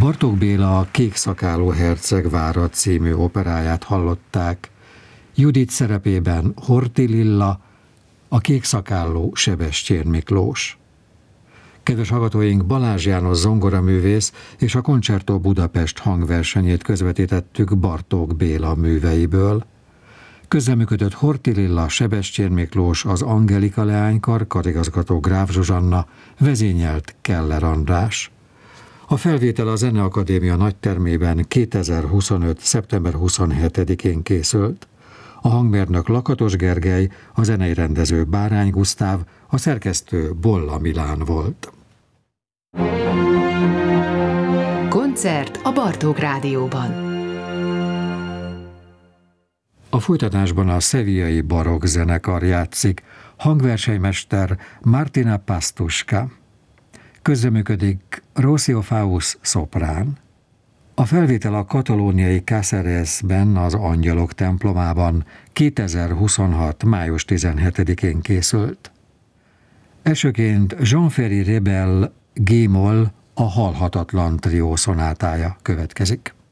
Bartók Béla a Kékszakáló herceg vára című operáját hallották. Judit szerepében Horthy Lilla, a Kékszakáló Sebestyén Miklós. Kedves hallgatóink, Balázs János zongoraművész és a Concerto Budapest hangversenyét közvetítettük Bartók Béla műveiből. Közreműködött Horthy Lilla, Sebestyén Miklós, az Angelika leánykar, karigazgató Gráf Zsuzsanna, vezényelt Keller András. A felvétel a Zeneakadémia nagytermében 2025. szeptember 27-én készült. A hangmérnök Lakatos Gergely, a zenei rendező Bárány Gusztáv, a szerkesztő Bolla Milán volt. Koncert a Bartók Rádióban. A folytatásban a Sevillai Barokk zenekar játszik, hangversenymester Martina Pastuska. Közreműködik Rocio Faust szoprán. A felvétel a katalóniai Cáceresben, az Angyalok templomában 2026. május 17-én készült. Elsőként Jean-Ferry Rebel G-moll, a Halhatatlan trió szonátája következik.